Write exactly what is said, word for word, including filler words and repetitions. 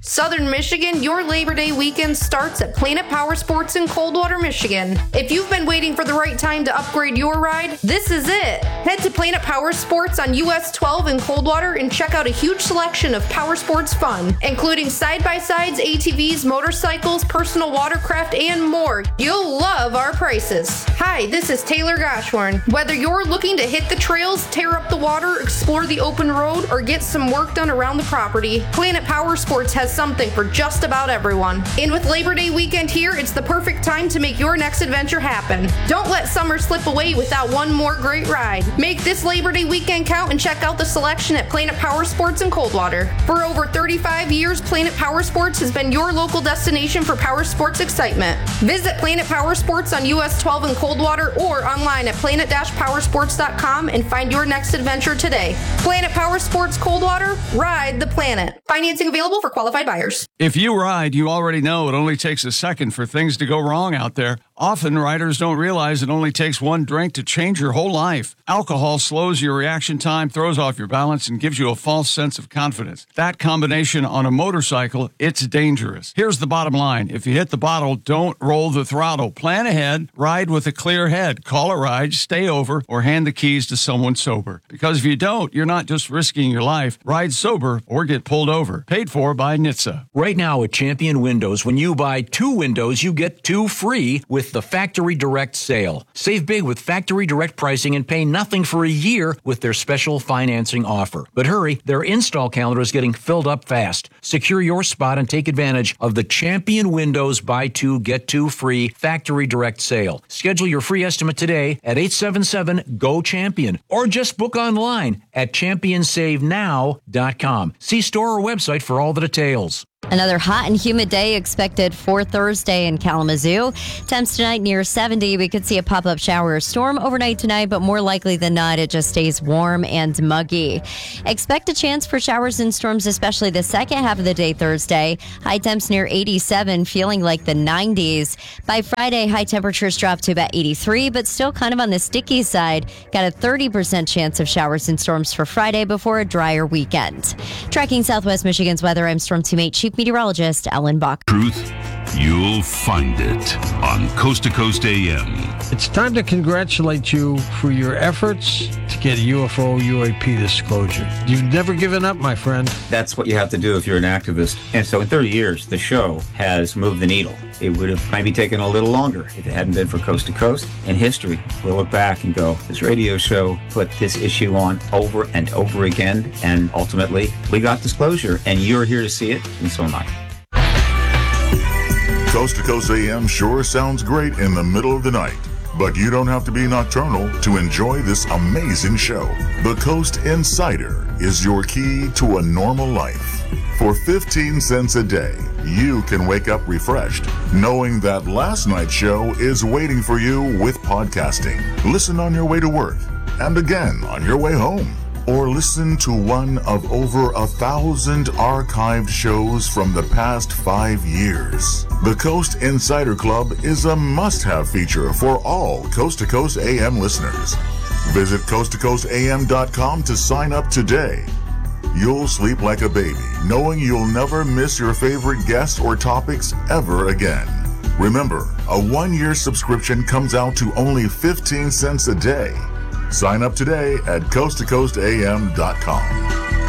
Southern Michigan, your Labor Day weekend starts at Planet Power Sports in Coldwater, Michigan. If you've been waiting for the right time to upgrade your ride, this is it. Head to Planet Power Sports on U S twelve in Coldwater and check out a huge selection of power sports fun, including side-by-sides, A T Vs, motorcycles, personal watercraft, and more. You'll love our prices. Hi, this is Taylor Goshorn. Whether you're looking to hit the trails, tear up the water, explore the open road, or get some work done around the property, Planet Power Sports has something for just about everyone. And with Labor Day weekend here, it's the perfect time to make your next adventure happen. Don't let summer slip away without one more great ride. Make this Labor Day weekend count and check out the selection at Planet Power Sports in Coldwater. For over thirty-five years, Planet Power Sports has been your local destination for power sports excitement. Visit Planet Power Sports on U S twelve in Coldwater or online at planet dash power sports dot com and find your next adventure today. Planet Power Sports Coldwater, ride the planet. Financing available for qualified buyers. If you ride, you already know it only takes a second for things to go wrong out there. Often, riders don't realize it only takes one drink to change your whole life. Alcohol slows your reaction time, throws off your balance, and gives you a false sense of confidence. That combination on a motorcycle, it's dangerous. Here's the bottom line. If you hit the bottle, don't roll the throttle. Plan ahead, ride with a clear head. Call a ride, stay over, or hand the keys to someone sober. Because if you don't, you're not just risking your life. Ride sober or get pulled over. Paid for by N H T S A. Right now at Champion Windows, when you buy two windows, you get two free with the Factory Direct sale. Save big with Factory Direct pricing and pay nothing for a year with their special financing offer. But hurry, their install calendar is getting filled up fast. Secure your spot and take advantage of the Champion Windows buy two, get two free Factory Direct sale. Schedule your free estimate today at eight seven seven, G O, CHAMPION or just book online at champion save now dot com. See store or website for all the details. Another hot and humid day expected for Thursday in Kalamazoo. Temps tonight near seventy. We could see a pop-up shower or storm overnight tonight, but more likely than not, it just stays warm and muggy. Expect a chance for showers and storms, especially the second half of the day Thursday. High temps near eighty-seven, feeling like the nineties. By Friday, high temperatures drop to about eighty-three, but still kind of on the sticky side. Got a thirty percent chance of showers and storms for Friday before a drier weekend. Tracking Southwest Michigan's weather, I'm Storm Teammate Chief Meteorologist Ellen Bach. Truth, you'll find it on Coast to Coast A M. It's time to congratulate you for your efforts to get a U F O U A P disclosure. You've never given up, my friend. That's what you have to do if you're an activist. And so in thirty years, the show has moved the needle. It would have maybe taken a little longer if it hadn't been for Coast to Coast. In history, we'll look back and go, this radio show put this issue on over and over again, and ultimately, we got disclosure, and you're here to see it, and so am I. Coast to Coast A M sure sounds great in the middle of the night, but you don't have to be nocturnal to enjoy this amazing show. The Coast Insider is your key to a normal life. For fifteen cents a day, you can wake up refreshed, knowing that last night's show is waiting for you with podcasting. Listen on your way to work, and again on your way home. Or listen to one of over a thousand archived shows from the past five years. The Coast Insider Club is a must-have feature for all Coast to Coast A M listeners. Visit coast to coast a m dot com to sign up today. You'll sleep like a baby, knowing you'll never miss your favorite guests or topics ever again. Remember, a one-year subscription comes out to only fifteen cents a day. Sign up today at coast to coast a m dot com.